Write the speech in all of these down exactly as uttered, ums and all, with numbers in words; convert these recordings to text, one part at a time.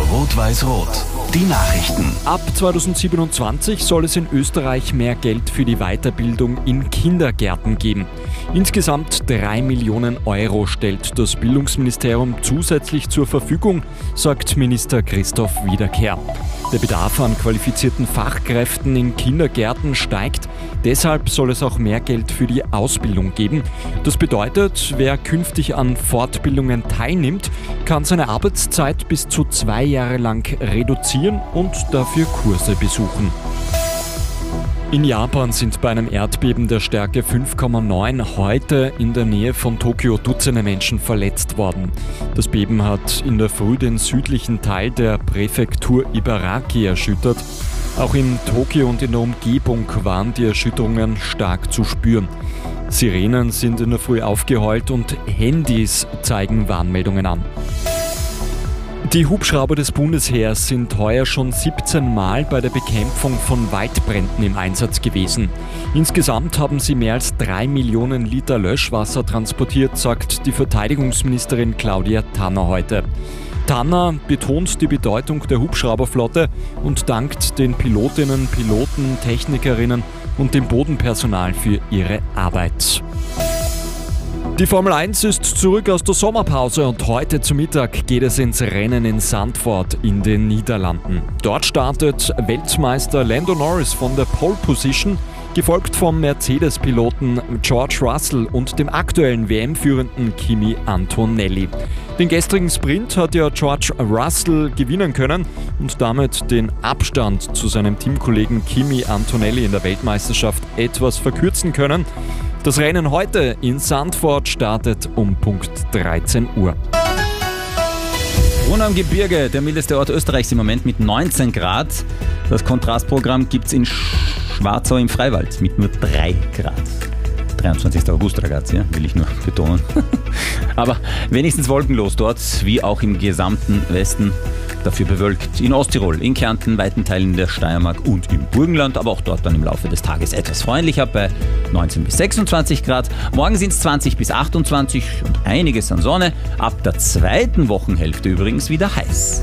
Rot-Weiß-Rot. Die Nachrichten. Ab zweitausendsiebenundzwanzig soll es in Österreich mehr Geld für die Weiterbildung in Kindergärten geben. Insgesamt drei Millionen Euro stellt das Bildungsministerium zusätzlich zur Verfügung, sagt Minister Christoph Wiederkehr. Der Bedarf an qualifizierten Fachkräften in Kindergärten steigt. Deshalb soll es auch mehr Geld für die Ausbildung geben. Das bedeutet, wer künftig an Fortbildungen teilnimmt, kann seine Arbeitszeit bis zu zwei Jahre lang reduzieren und dafür Kurse besuchen. In Japan sind bei einem Erdbeben der Stärke fünf Komma neun heute in der Nähe von Tokio Dutzende Menschen verletzt worden. Das Beben hat in der Früh den südlichen Teil der Präfektur Ibaraki erschüttert. Auch in Tokio und in der Umgebung waren die Erschütterungen stark zu spüren. Sirenen sind in der Früh aufgeheult und Handys zeigen Warnmeldungen an. Die Hubschrauber des Bundesheers sind heuer schon siebzehn Mal bei der Bekämpfung von Waldbränden im Einsatz gewesen. Insgesamt haben sie mehr als drei Millionen Liter Löschwasser transportiert, sagt die Verteidigungsministerin Claudia Tanner heute. Tanner betont die Bedeutung der Hubschrauberflotte und dankt den Pilotinnen, Piloten, Technikerinnen und dem Bodenpersonal für ihre Arbeit. Die Formel eins ist zurück aus der Sommerpause und heute zu Mittag geht es ins Rennen in Zandvoort in den Niederlanden. Dort startet Weltmeister Lando Norris von der Pole Position, gefolgt vom Mercedes-Piloten George Russell und dem aktuellen W M-führenden Kimi Antonelli. Den gestrigen Sprint hat ja George Russell gewinnen können und damit den Abstand zu seinem Teamkollegen Kimi Antonelli in der Weltmeisterschaft etwas verkürzen können. Das Rennen heute in Zandvoort startet um Punkt dreizehn Uhr. Brunn am Gebirge, der mildeste Ort Österreichs im Moment mit neunzehn Grad. Das Kontrastprogramm gibt es in Schwarzau im Freiwald mit nur drei Grad. dreiundzwanzigster August, ragazzi, ja, will ich nur betonen. Aber wenigstens wolkenlos dort, wie auch im gesamten Westen. Dafür bewölkt in Osttirol, in Kärnten, weiten Teilen der Steiermark und im Burgenland, aber auch dort dann im Laufe des Tages etwas freundlicher bei neunzehn bis sechsundzwanzig Grad. Morgen sind es zwanzig bis achtundzwanzig und einiges an Sonne. Ab der zweiten Wochenhälfte übrigens wieder heiß.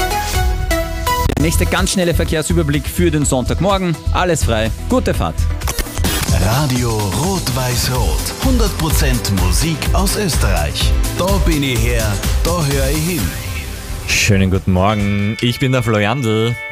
Der nächste ganz schnelle Verkehrsüberblick für den Sonntagmorgen. Alles frei, gute Fahrt. Radio Rot-Weiß-Rot. hundert Prozent Musik aus Österreich. Da bin ich her, da höre ich hin. Schönen guten Morgen, ich bin der Flo Jandl.